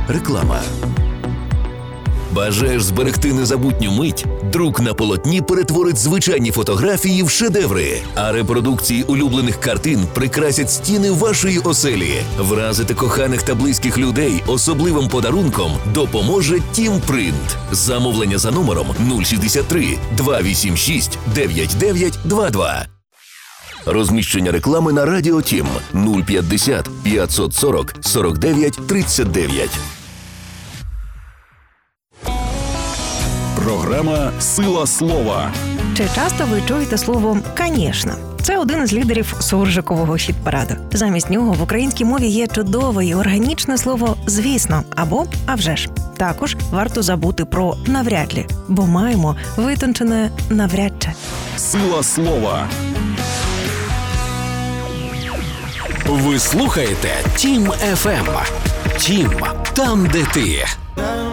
Реклама. Бажаєш зберегти незабутню мить? Друк на полотні перетворить звичайні фотографії в шедеври, а репродукції улюблених картин прикрасять стіни вашої оселі. Вразити коханих та близьких людей особливим подарунком допоможе Тімпринт. Замовлення за номером 063 286 9922. Розміщення реклами на Радіо Тім 050 540 49 39. Програма «Сила слова». Чи часто ви чуєте слово «конечно»? Це один із лідерів суржикового хіт-параду. Замість нього в українській мові є чудове і органічне слово «звісно» або «а вже ж». Також варто забути про «навряд лі», бо маємо витончене «навряд чи». «Сила слова». Ви слухаєте Тім ФМ. Тім, там, де ти.